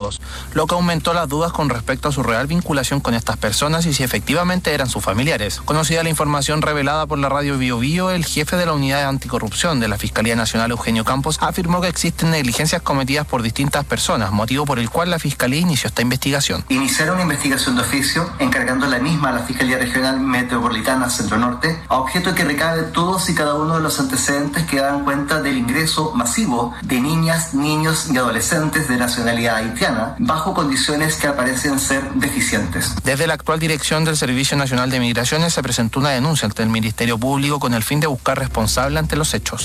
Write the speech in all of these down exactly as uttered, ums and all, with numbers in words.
abogados, lo que aumentó las dudas con respecto a su real vinculación con estas personas y si efectivamente eran sus familiares. Conocida la información revelada por la radio Bio Bio, el jefe de la unidad de anticorrupción de la Fiscalía Nacional, Eugenio Campos, afirmó que existen negligencias cometidas por distintas personas, motivo por el cual la Fiscalía inició esta investigación. Iniciar una investigación de oficio, encargando la misma a la Fiscalía Regional Metropolitana Centro Norte, a objeto que recabe todos y cada uno de los antecedentes que dan cuenta del ingreso masivo de niñas, niños y adolescentes de nacionalidad haitiana, bajo condiciones que parecen ser deficientes. Desde la actual dirección del Servicio Nacional de Migraciones se presentó una denuncia ante el Ministerio Público con el fin de buscar responsable ante los hechos.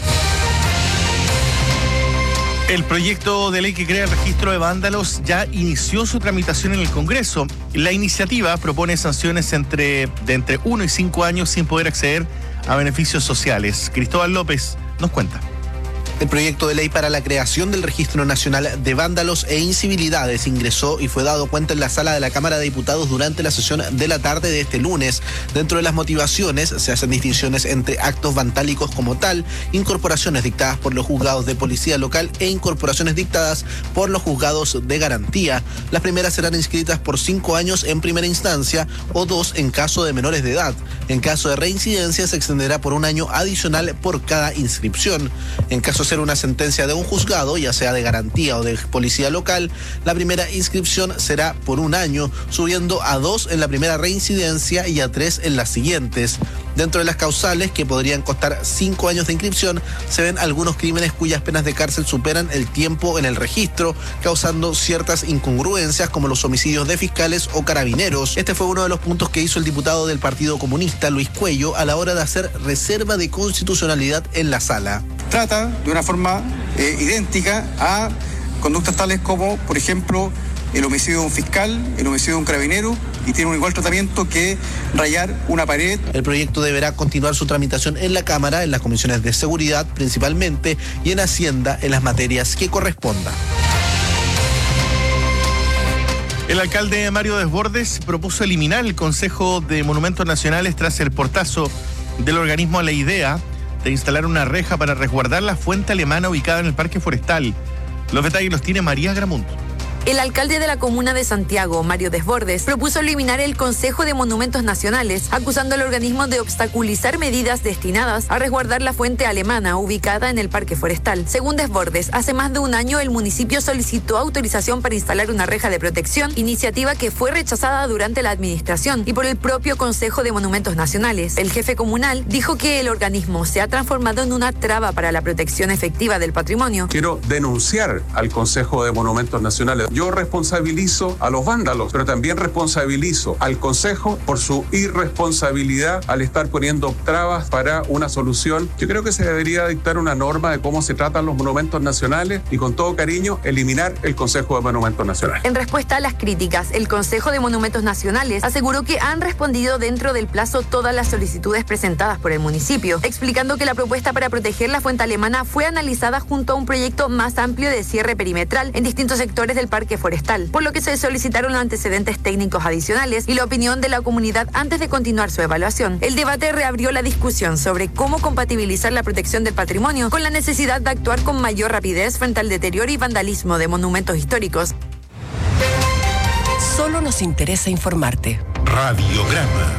El proyecto de ley que crea el registro de vándalos ya inició su tramitación en el Congreso. La iniciativa propone sanciones entre, de entre uno y cinco años sin poder acceder a beneficios sociales. Cristóbal López nos cuenta. El proyecto de ley para la creación del Registro Nacional de Vándalos e Incivilidades ingresó y fue dado cuenta en la sala de la Cámara de Diputados durante la sesión de la tarde de este lunes. Dentro de las motivaciones se hacen distinciones entre actos vandálicos como tal, incorporaciones dictadas por los juzgados de policía local e incorporaciones dictadas por los juzgados de garantía. Las primeras serán inscritas por cinco años en primera instancia o dos en caso de menores de edad. En caso de reincidencia se extenderá por un año adicional por cada inscripción. En caso ser una sentencia de un juzgado, ya sea de garantía o de policía local, la primera inscripción será por un año, subiendo a dos en la primera reincidencia y a tres en las siguientes. Dentro de las causales, que podrían costar cinco años de inscripción, se ven algunos crímenes cuyas penas de cárcel superan el tiempo en el registro, causando ciertas incongruencias como los homicidios de fiscales o carabineros. Este fue uno de los puntos que hizo el diputado del Partido Comunista, Luis Cuello, a la hora de hacer reserva de constitucionalidad en la sala. Trata de una forma eh, idéntica a conductas tales como, por ejemplo, el homicidio de un fiscal, el homicidio de un carabinero, y tiene un igual tratamiento que rayar una pared. El proyecto deberá continuar su tramitación en la Cámara, en las comisiones de seguridad principalmente, y en Hacienda en las materias que correspondan. El alcalde Mario Desbordes propuso eliminar el Consejo de Monumentos Nacionales tras el portazo del organismo a la idea de instalar una reja para resguardar la fuente alemana ubicada en el Parque Forestal. Los detalles los tiene María Gramunt. El alcalde de la comuna de Santiago, Mario Desbordes, propuso eliminar el Consejo de Monumentos Nacionales, acusando al organismo de obstaculizar medidas destinadas a resguardar la fuente alemana ubicada en el Parque Forestal. Según Desbordes, hace más de un año el municipio solicitó autorización para instalar una reja de protección, iniciativa que fue rechazada durante la administración y por el propio Consejo de Monumentos Nacionales. El jefe comunal dijo que el organismo se ha transformado en una traba para la protección efectiva del patrimonio. Quiero denunciar al Consejo de Monumentos Nacionales. Yo responsabilizo a los vándalos, pero también responsabilizo al Consejo por su irresponsabilidad al estar poniendo trabas para una solución. Yo creo que se debería dictar una norma de cómo se tratan los monumentos nacionales y, con todo cariño, eliminar el Consejo de Monumentos Nacionales. En respuesta a las críticas, el Consejo de Monumentos Nacionales aseguró que han respondido dentro del plazo todas las solicitudes presentadas por el municipio, explicando que la propuesta para proteger la fuente alemana fue analizada junto a un proyecto más amplio de cierre perimetral en distintos sectores del Parque Forestal, por lo que se solicitaron antecedentes técnicos adicionales y la opinión de la comunidad antes de continuar su evaluación. El debate reabrió la discusión sobre cómo compatibilizar la protección del patrimonio con la necesidad de actuar con mayor rapidez frente al deterioro y vandalismo de monumentos históricos. Solo nos interesa informarte. Radiograma.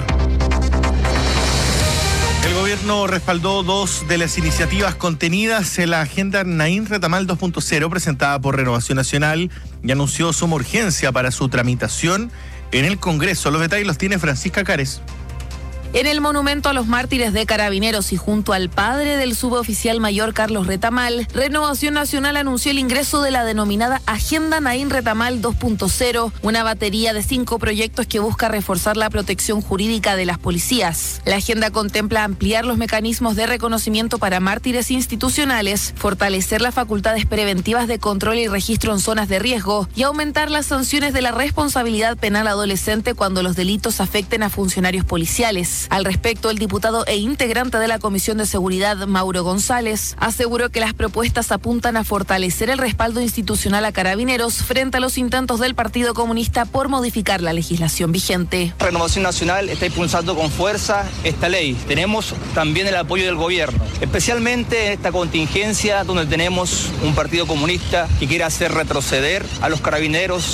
El gobierno respaldó dos de las iniciativas contenidas en la agenda Naín Retamal dos punto cero presentada por Renovación Nacional y anunció suma urgencia para su tramitación en el Congreso. Los detalles los tiene Francisca Cares. En el monumento a los mártires de Carabineros y junto al padre del suboficial mayor Carlos Retamal, Renovación Nacional anunció el ingreso de la denominada Agenda Naín Retamal dos punto cero, una batería de cinco proyectos que busca reforzar la protección jurídica de las policías. La agenda contempla ampliar los mecanismos de reconocimiento para mártires institucionales, fortalecer las facultades preventivas de control y registro en zonas de riesgo y aumentar las sanciones de la responsabilidad penal adolescente cuando los delitos afecten a funcionarios policiales. Al respecto, el diputado e integrante de la Comisión de Seguridad, Mauro González, aseguró que las propuestas apuntan a fortalecer el respaldo institucional a Carabineros frente a los intentos del Partido Comunista por modificar la legislación vigente. Renovación Nacional está impulsando con fuerza esta ley. Tenemos también el apoyo del gobierno, especialmente en esta contingencia donde tenemos un Partido Comunista que quiere hacer retroceder a los carabineros